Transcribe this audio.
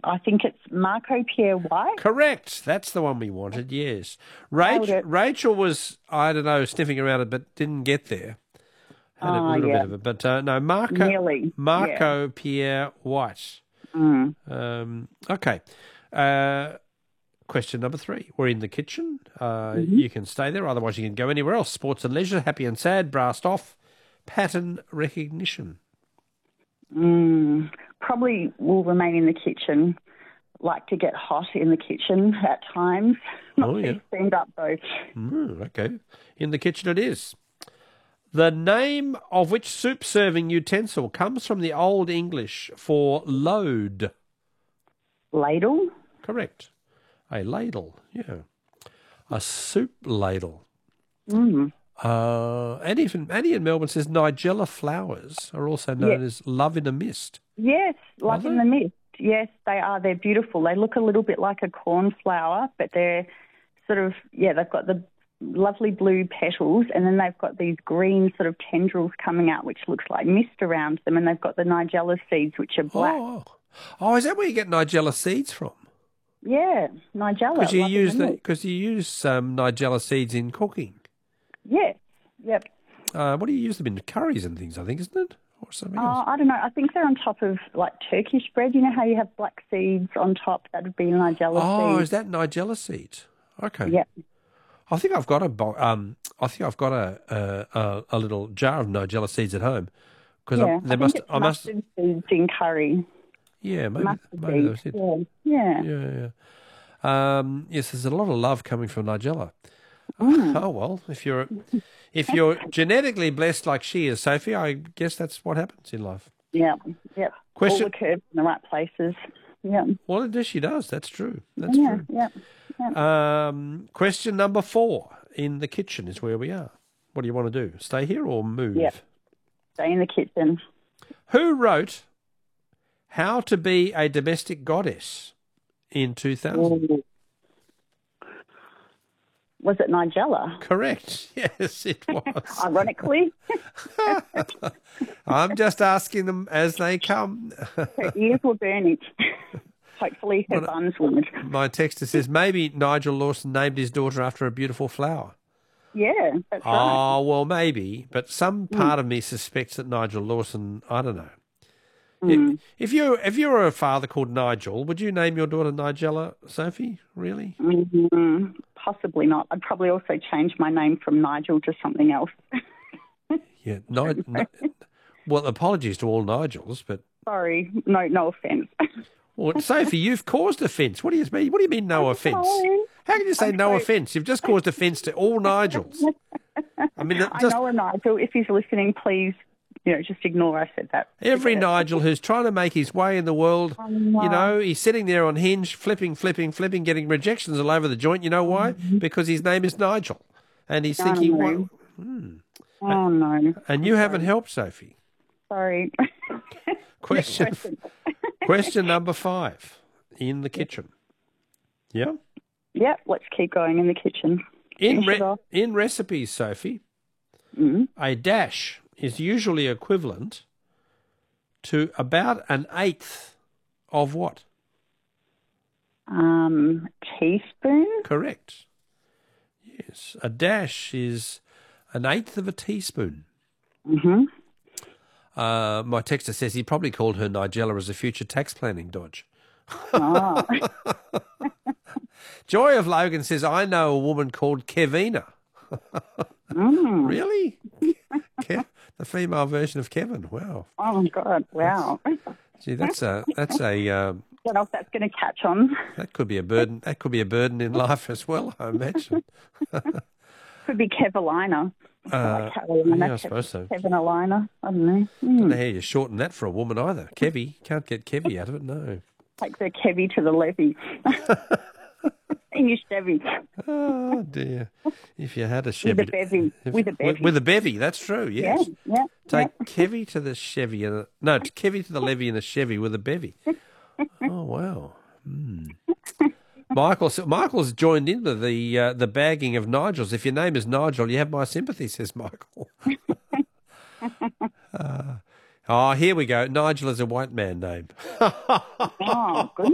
I think it's Marco Pierre White. Correct. That's the one we wanted, yes. Nailed it. Rachel was, I don't know, sniffing around it, but didn't get there. Had a little bit of it. But no, Marco Pierre White. Okay. Question number 3. We're in the kitchen. You can stay there, otherwise you can go anywhere else. Sports and leisure, happy and sad, brassed off, pattern recognition. Probably will remain in the kitchen. Like to get hot in the kitchen at times. Not too stand up though. Okay. In the kitchen it is. The name of which soup-serving utensil comes from the Old English for load? Ladle? Correct. A ladle, yeah. A soup ladle. Annie in Melbourne says Nigella flowers are also known as love in a mist. Yes, love in the mist. Yes, they are. They're beautiful. They look a little bit like a cornflower, but they're sort of, they've got the lovely blue petals, and then they've got these green sort of tendrils coming out, which looks like mist around them, and they've got the Nigella seeds, which are black. Oh, is that where you get Nigella seeds from? Yeah, Nigella. Because you use Nigella seeds in cooking. Yes, yep. What do you use them in? Curries and things, I think, isn't it? Or something else? I don't know. I think they're on top of, like, Turkish bread. You know how you have black seeds on top? That would be Nigella seeds. Oh, is that Nigella seeds? Okay. Yep. I think I've got a little jar of Nigella seeds at home. Because mustard seeds in curry. Yeah, maybe those seeds. Yeah. Yes, there's a lot of love coming from Nigella. Oh well, if you're genetically blessed like she is, Sophie, I guess that's what happens in life. Yeah. All the curves in the right places. Yeah. Well, she does. That's true. That's true. Yeah. Question number 4 in the kitchen is where we are. What do you want to do? Stay here or move? Yeah. Stay in the kitchen. Who wrote How to Be a Domestic Goddess in 2000? Was it Nigella? Correct. Yes, it was. Ironically. I'm just asking them as they come. Her ears were burning. Hopefully her buns weren't. My texter says maybe Nigel Lawson named his daughter after a beautiful flower. Yeah, that's right. Oh, well, maybe. But some part of me suspects that Nigel Lawson, I don't know. If you were a father called Nigel, would you name your daughter Nigella, Sophie? Really? Possibly not. I'd probably also change my name from Nigel to something else. Yeah. Well, apologies to all Nigels, but sorry, no offence. Well, Sophie, you've caused offence. What do you mean? What do you mean, no offence? How can you say no offence? You've just caused offence to all Nigels. I mean, I know a Nigel. If he's listening, please, just ignore I said that. Every Nigel who's trying to make his way in the world, he's sitting there on Hinge, flipping, getting rejections all over the joint. You know why? Because his name is Nigel, and he's thinking, "What?" Oh no! And you haven't helped, Sophie. Sorry. Question number 5 in the kitchen. Yeah? Yeah, let's keep going in the kitchen. In recipes, Sophie, a dash is usually equivalent to about an eighth of what? Teaspoon? Correct. Yes, a dash is an eighth of a teaspoon. Mm-hmm. My texter says he probably called her Nigella as a future tax planning dodge. Oh. Joy of Logan says, I know a woman called Kevina. Really? The female version of Kevin. Wow. Oh, God. Wow. Gee, that's a what else that's going to catch on? That could be a burden. That could be a burden in life as well, I imagine. Could be Kevalina. Yeah, I suppose so. Kevinalina. I don't know. I don't know how you shorten that for a woman either. Kevy. Can't get Kevy out of it, no. Take the Kevy to the levy. In your Chevy. Oh, dear. If you had a Chevy. With a bevy. With a bevy, that's true, yes. Yeah. Take Kevy to the Chevy. Kevy to the levy in a Chevy with a bevy. Oh, wow. Michael's joined into the bagging of Nigels. If your name is Nigel, you have my sympathy, says Michael. Here we go. Nigel is a white man name. Oh, goodness.